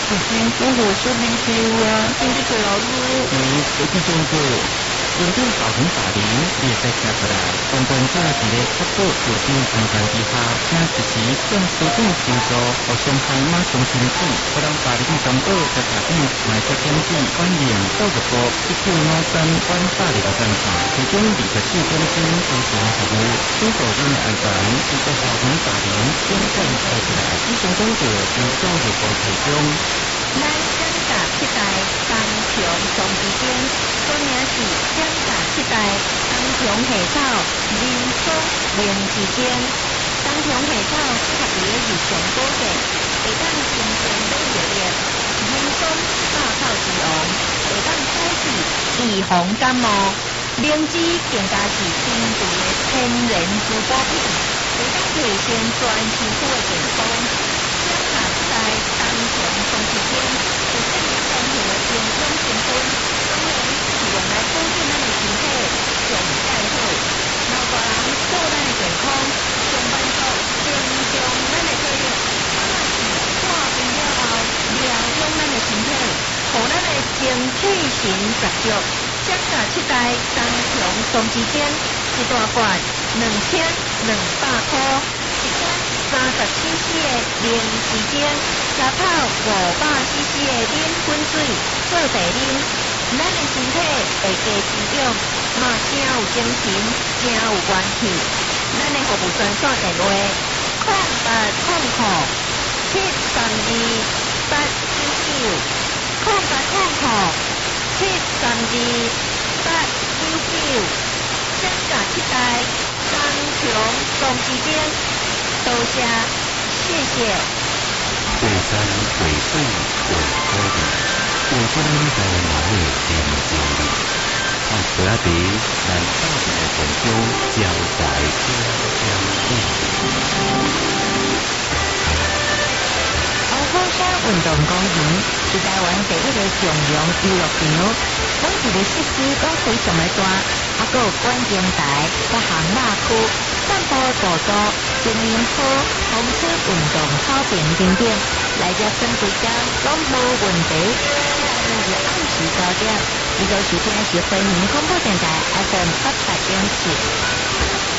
首先，我和小明跳啊，真的做老多。有这种个。因为大红大林，你也在听出来，公关者伫咧确保有心安全之下，请实时向司长求助，互伤害马上停止，不让大林中岛在大顶埋出检举关联教育部1953管法律的侦查，其中24公斤非常服务，许多人的安全，是在大红大林真正开出来，以上讲到由教育部提供。 咱江大七代tăng强双之间，说明是江大七代tăng强下草人松灵之间，tăng强下草适合于日常保健，会当增强免疫力。人松百草之王，会当采取预防感冒。灵芝更加是天然的天然滋补品，会当提升全身躯的健康。江大七代tăng强双之间。有这么任何营养成分，当然是用来保健咱的身体上介好。老大人保咱的健康，上班族增强咱的体力，啊是破病了后疗养咱的身体，互咱的精气神十足。江大七代tăng强双之间，一大罐2200块，一罐30cc 的灵之间。加泡500cc 的冷滚水做茶啉，咱的身体会加滋养，嘛真有精神，真有元气。咱的服务专线电话0800-732-899，0800-732-899，江大七代tăng强双之间，多谢，谢谢。 过山过水过土地，过出咱台湾的电经历，看出来伫咱大地的当中交代鳌峰山运动公园是台湾第一个重量娱乐场，本地的设施拢非常的大，还佫有观景台、甲行马区、散步步道、森林坡、风吹运动草坪等等，来遮耍几天拢无问题。就是暗时9点，你都收听的是回民广播电台 FM 88.7。